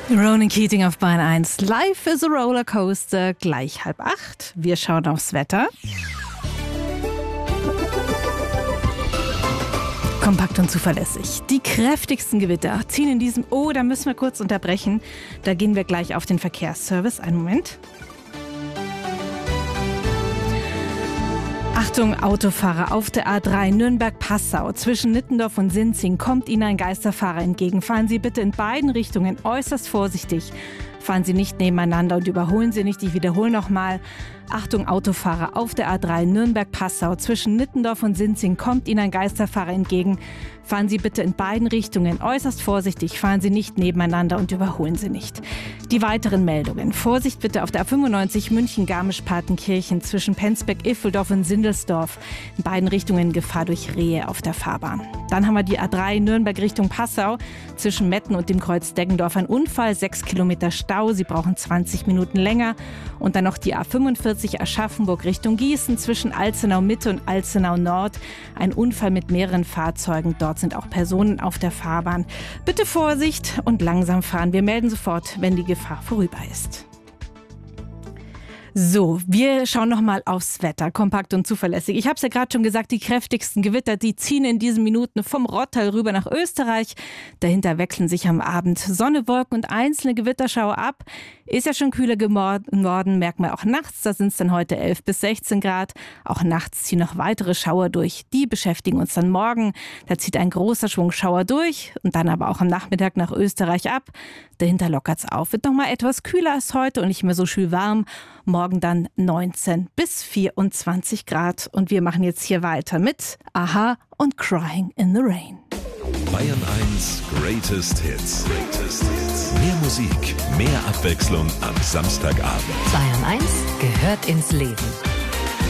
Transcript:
Ronan Keating auf Bayern 1. Life is a Rollercoaster, gleich 7:30. Wir schauen aufs Wetter. Kompakt und zuverlässig. Die kräftigsten Gewitter ziehen in diesem... Oh, da müssen wir kurz unterbrechen. Da gehen wir gleich auf den Verkehrsservice. Einen Moment. Achtung, Autofahrer auf der A3 Nürnberg-Passau. Zwischen Nittendorf und Sinzing kommt Ihnen ein Geisterfahrer entgegen. Fahren Sie bitte in beiden Richtungen äußerst vorsichtig. Fahren Sie nicht nebeneinander und überholen Sie nicht. Ich wiederhole nochmal. Achtung, Autofahrer auf der A3 Nürnberg-Passau. Zwischen Nittendorf und Sinzing kommt Ihnen ein Geisterfahrer entgegen. Fahren Sie bitte in beiden Richtungen äußerst vorsichtig. Fahren Sie nicht nebeneinander und überholen Sie nicht. Die weiteren Meldungen. Vorsicht bitte auf der A95 München-Garmisch-Partenkirchen zwischen Penzberg-Iffeldorf und Sindelsdorf. In beiden Richtungen Gefahr durch Rehe auf der Fahrbahn. Dann haben wir die A3 Nürnberg Richtung Passau. Zwischen Metten und dem Kreuz Deggendorf ein Unfall, 6 Kilometer Stau. Sie brauchen 20 Minuten länger. Und dann noch die A45 Aschaffenburg Richtung Gießen zwischen Alzenau Mitte und Alzenau Nord. Ein Unfall mit mehreren Fahrzeugen. Dort sind auch Personen auf der Fahrbahn. Bitte Vorsicht und langsam fahren. Wir melden sofort, wenn die Gefahr vorüber ist. So, wir schauen nochmal aufs Wetter, kompakt und zuverlässig. Ich habe es ja gerade schon gesagt, die kräftigsten Gewitter, die ziehen in diesen Minuten vom Rottal rüber nach Österreich. Dahinter wechseln sich am Abend Sonne, Wolken und einzelne Gewitterschauer ab. Ist ja schon kühler geworden, merkt man auch nachts, da sind es dann heute 11 bis 16 Grad. Auch nachts ziehen noch weitere Schauer durch, die beschäftigen uns dann morgen. Da zieht ein großer Schwung Schauer durch und dann aber auch am Nachmittag nach Österreich ab. Dahinter lockert es auf, wird nochmal etwas kühler als heute und nicht mehr so schön warm. Morgen dann 19 bis 24 Grad. Und wir machen jetzt hier weiter mit Aha und Crying in the Rain. Bayern 1 Greatest Hits. Mehr Musik, mehr Abwechslung am Samstagabend. Bayern 1 gehört ins Leben.